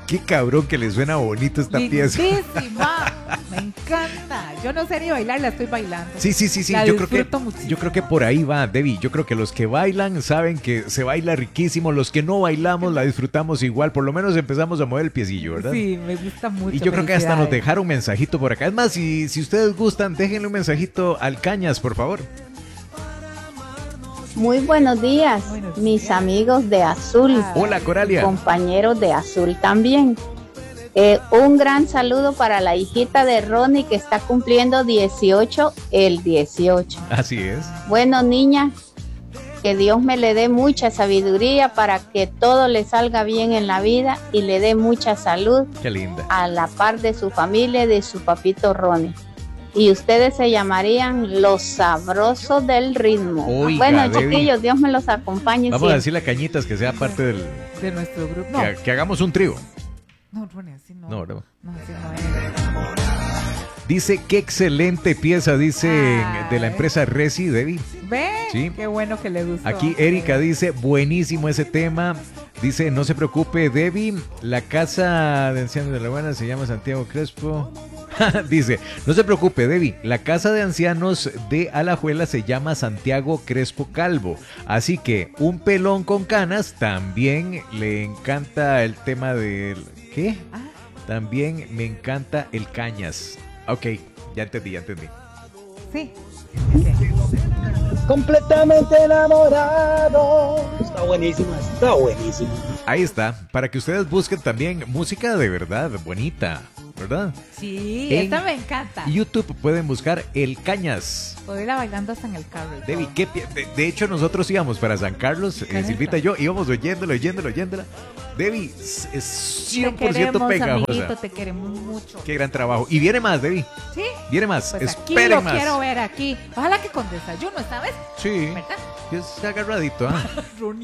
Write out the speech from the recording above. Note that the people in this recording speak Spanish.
Qué cabrón que le suena bonito esta pieza. Lindísima. Me encanta. Yo no sé ni bailar, la estoy bailando. Sí. La Yo muchísimo. creo que por ahí va, Debbie. Yo creo que los que bailan saben que se baila riquísimo. Los que no bailamos la disfrutamos igual. Por lo menos empezamos a mover el piecillo, ¿verdad? Sí, me gusta mucho. Y yo creo que hasta nos dejaron un mensajito por acá. Es más, si ustedes gustan, déjenle un mensajito al Cañas, por favor. Muy buenos días, mis amigos de Azul. Hola, Coralia. Compañeros de Azul también. Un gran saludo para la hijita de Ronnie que está cumpliendo 18 el 18. Así es. Bueno, niña, que Dios me le dé mucha sabiduría para que todo le salga bien en la vida y le dé mucha salud. Qué linda. A la par de su familia y de su papito Ronnie. Y ustedes se llamarían los sabrosos del ritmo. Oiga, bueno, Debbie, chiquillos, Dios me los acompañe. vamos a decirle a Cañitas que sea parte de nuestro grupo. No. Que hagamos un trío. No, Ronnie, así no. No. No, así no es. Dice, qué excelente pieza, dice de la empresa Resi, Debbie. ¿Ve? Sí. Qué bueno que le gustó. Aquí Erika dice, buenísimo ese tema. Dice, no se preocupe, Debbie, la casa de ancianos de La Buena se llama Santiago Crespo. Dice, no se preocupe, Debbie, la casa de ancianos de Alajuela se llama Santiago Crespo Calvo. Así que un pelón con canas también le encanta el tema del... ¿Qué? También me encanta el Cañas. Ok, ya entendí. Sí. Completamente enamorado. Está buenísimo. Ahí está, para que ustedes busquen también música de verdad, bonita, ¿verdad? Sí, En esta me encanta. YouTube pueden buscar El Cañas. Puedo irla bailando hasta en el carro. Debbie, de hecho nosotros íbamos para San Carlos, Silvita y yo, íbamos oyéndola. Debbie, es 100% te queremos, pegajosa. amiguito, te queremos mucho. Qué gran trabajo. Y viene más, Debbie. ¿Sí? Viene más, Pues aquí esperen lo más. quiero ver aquí. Ojalá que con desayuno, ¿sabes? Sí, ¿verdad? que es agarradito, ¿ah? Ronnie.